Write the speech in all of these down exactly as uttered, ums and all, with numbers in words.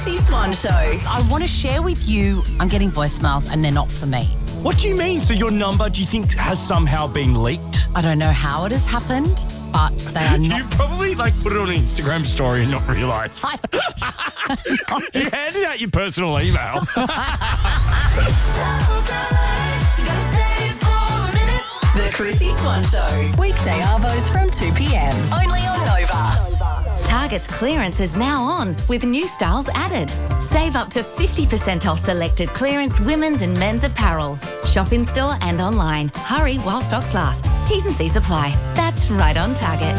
Swan Show. I want to share with you, I'm getting voicemails and they're not for me. What do you mean? So your number, do you think, has somehow been leaked? I don't know how it has happened, but they are not. You probably like put it on an Instagram story and not realise. I, You handed out your personal email. The Chrissy Swan Show. Weekday arvos from two p.m. Only on Nova. Target's clearance is now on with new styles added. Save up to fifty percent off selected clearance women's and men's apparel. Shop in store and online. Hurry while stocks last. T's and C's apply. That's right on Target.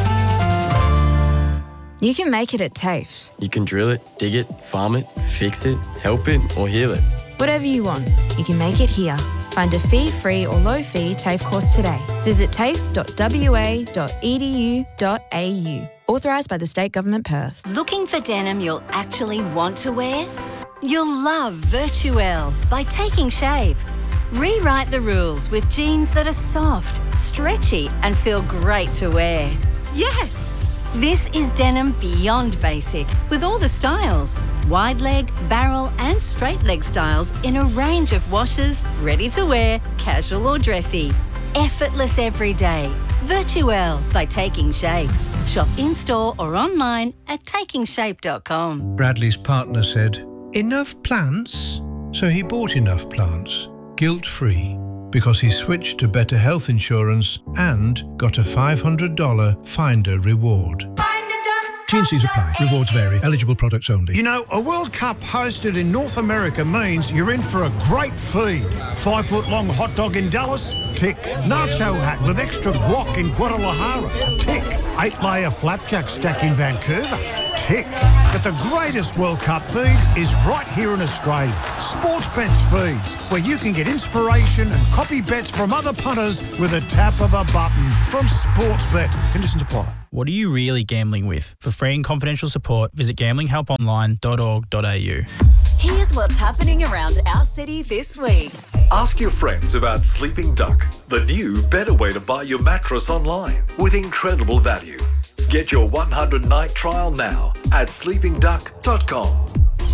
You can make it at TAFE. You can drill it, dig it, farm it, fix it, help it or heal it. Whatever you want, you can make it here. Find a fee-free or low-fee TAFE course today. Visit tafe dot w a dot e d u dot a u. Authorised by the State Government Perth. Looking for denim you'll actually want to wear? You'll love Virtuelle by Taking Shape. Rewrite the rules with jeans that are soft, stretchy and feel great to wear. Yes! This is denim beyond basic with all the styles. Wide leg, barrel and straight leg styles in a range of washes, ready to wear, casual or dressy. Effortless every day. Virtuelle by Taking Shape. Shop in-store or online at taking shape dot com. Bradley's partner said, "Enough plants?" So he bought enough plants, guilt-free, because he switched to better health insurance and got a five hundred dollars Finder reward. T and C's apply. Rewards vary. Eligible products only. You know, a World Cup hosted in North America means you're in for a great feed. Five-foot-long hot dog in Dallas? Tick. Nacho hat with extra guac in Guadalajara? Tick. Eight-layer flapjack stack in Vancouver? Tick. But the greatest World Cup feed is right here in Australia. Sportsbet's feed, where you can get inspiration and copy bets from other punters with a tap of a button. From Sportsbet. Conditions apply. What are you really gambling with? For free and confidential support, visit gambling help online dot org dot a u. Here's what's happening around our city this week. Ask your friends about Sleeping Duck, the new, better way to buy your mattress online with incredible value. Get your one hundred night trial now at sleeping duck dot com.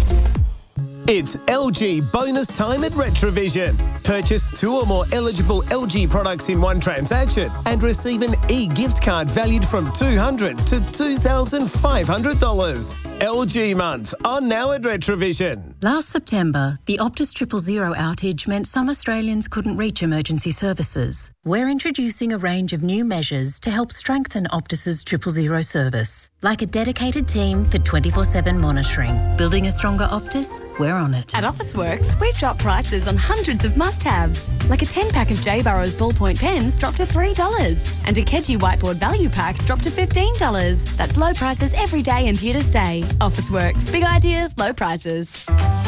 It's L G bonus time at Retrovision. Purchase two or more eligible L G products in one transaction and receive an e-gift card valued from two hundred dollars to two thousand five hundred dollars. L G month on now at Retrovision. Last September, the Optus Triple Zero outage meant some Australians couldn't reach emergency services. We're introducing a range of new measures to help strengthen Optus's Triple Zero service, like a dedicated team for twenty-four seven monitoring. Building a stronger Optus? We're on it. At Officeworks, we've dropped prices on hundreds of must-haves, like a ten-pack of J. Burrows ballpoint pens dropped to three dollars, and a Keji whiteboard value pack dropped to fifteen dollars. That's low prices every day and here to stay. Officeworks, big ideas, low prices.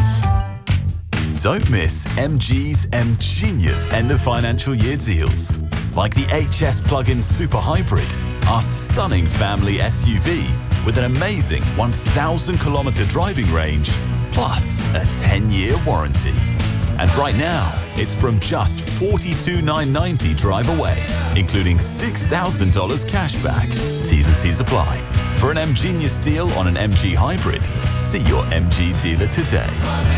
Don't miss M G's M Genius end of financial year deals. Like the H S Plug-in Super Hybrid, our stunning family S U V with an amazing one thousand kilometre driving range, plus a ten year warranty. And right now, it's from just forty-two thousand nine hundred ninety dollars drive away, including six thousand dollars cash back. T's and C's apply. For an M Genius deal on an M G Hybrid, see your M G dealer today.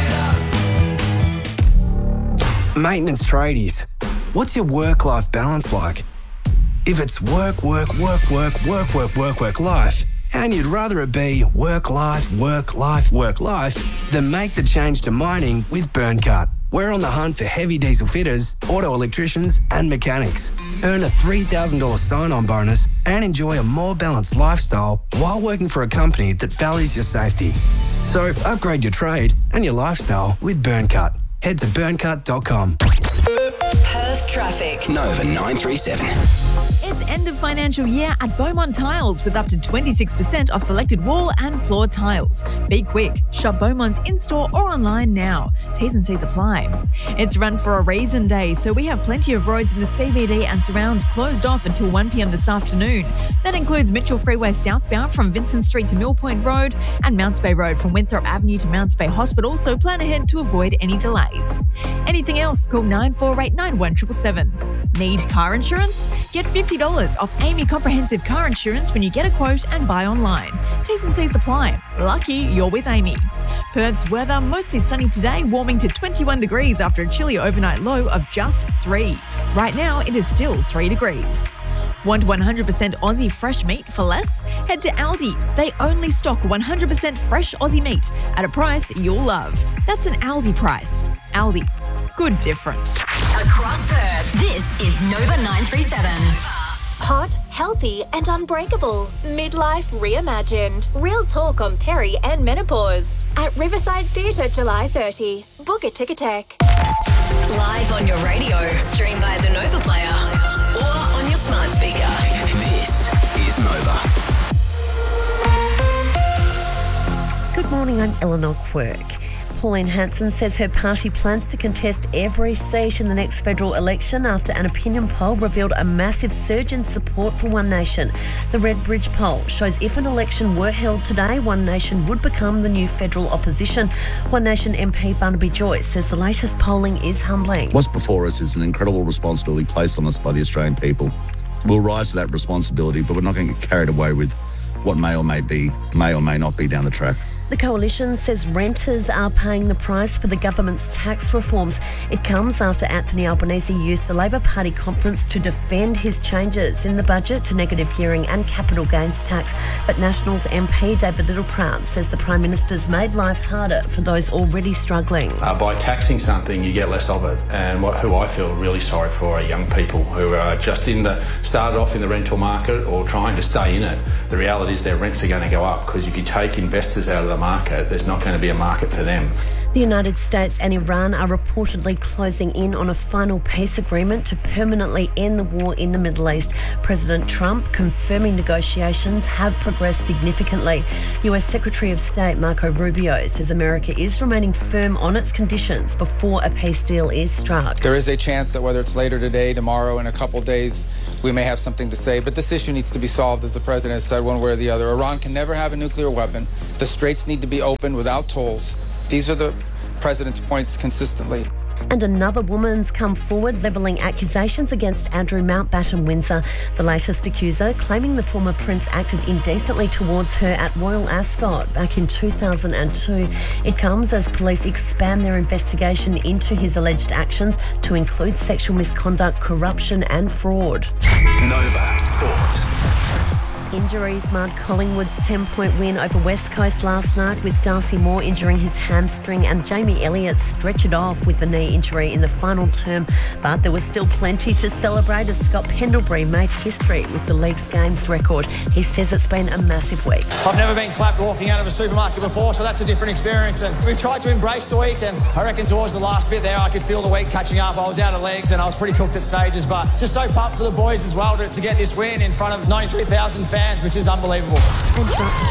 Maintenance tradies, what's your work-life balance like? If it's work, work, work, work, work, work, work, work, life, and you'd rather it be work, life, work, life, work, life, then make the change to mining with Burncut. We're on the hunt for heavy diesel fitters, auto electricians and mechanics. Earn a three thousand dollars sign-on bonus and enjoy a more balanced lifestyle while working for a company that values your safety. So upgrade your trade and your lifestyle with Burncut. Head to burncut dot com. Perth traffic. Nova nine three seven. It's end of financial year at Beaumont Tiles with up to twenty-six percent off selected wall and floor tiles. Be quick. Shop Beaumont's in-store or online now. T's and C's apply. It's Run for a Reason Day, so we have plenty of roads in the C B D and surrounds closed off until one p.m. this afternoon. That includes Mitchell Freeway southbound from Vincent Street to Mill Point Road and Mounts Bay Road from Winthrop Avenue to Mounts Bay Hospital, so plan ahead to avoid any delays. Anything else, call nine four eight nine one seven seven seven. Need car insurance? Get fifty dollars off Amy Comprehensive Car Insurance when you get a quote and buy online. T's and C's apply. Lucky you're with Amy. Perth's weather mostly sunny today, warming to twenty-one degrees after a chilly overnight low of just three. Right now, it is still three degrees. Want one hundred percent Aussie fresh meat for less? Head to Aldi. They only stock one hundred percent fresh Aussie meat at a price you'll love. That's an Aldi price. Aldi. Good different. Across Perth, this is Nova nine three seven. Hot, healthy and unbreakable. Midlife reimagined. Real talk on peri and menopause. At Riverside Theatre July thirtieth. Book a Ticketek. Live on your radio, stream via the Nova Player or on your smart speaker. This is Nova. Good morning, I'm Eleanor Quirk. Pauline Hanson says her party plans to contest every seat in the next federal election after an opinion poll revealed a massive surge in support for One Nation. The Redbridge poll shows if an election were held today, One Nation would become the new federal opposition. One Nation M P Barnaby Joyce says the latest polling is humbling. What's before us is an incredible responsibility placed on us by the Australian people. We'll rise to that responsibility, but we're not going to get carried away with what may or may be, may or may not be down the track. The Coalition says renters are paying the price for the government's tax reforms. It comes after Anthony Albanese used a Labor Party conference to defend his changes in the budget to negative gearing and capital gains tax. But Nationals M P David Littleproud says the Prime Minister's made life harder for those already struggling. Uh, by taxing something, you get less of it. And what, who I feel really sorry for are young people who are just in the started off in the rental market or trying to stay in it. The reality is their rents are going to go up because if you take investors out of the market, there's not going to be a market for them. The United States and Iran are reportedly closing in on a final peace agreement to permanently end the war in the Middle East. President Trump confirming negotiations have progressed significantly. U S Secretary of State Marco Rubio says America is remaining firm on its conditions before a peace deal is struck. There is a chance that whether it's later today, tomorrow, in a couple of days, we may have something to say, but this issue needs to be solved, as the president has said, one way or the other. Iran can never have a nuclear weapon. The straits need to be opened without tolls. These are the president's points consistently. And another woman's come forward levelling accusations against Andrew Mountbatten Windsor. The latest accuser claiming the former prince acted indecently towards her at Royal Ascot back in two thousand two. It comes as police expand their investigation into his alleged actions to include sexual misconduct, corruption and fraud. Nova Sport. Injuries marred Collingwood's ten-point win over West Coast last night, with Darcy Moore injuring his hamstring and Jamie Elliott stretched off with the knee injury in the final term. But there was still plenty to celebrate as Scott Pendlebury made history with the league's games record. He says it's been a massive week. I've never been clapped walking out of a supermarket before, so that's a different experience. And we've tried to embrace the week, and I reckon towards the last bit there, I could feel the week catching up. I was out of legs and I was pretty cooked at stages, but just so pumped for the boys as well to, to get this win in front of ninety-three thousand fans, which is unbelievable. And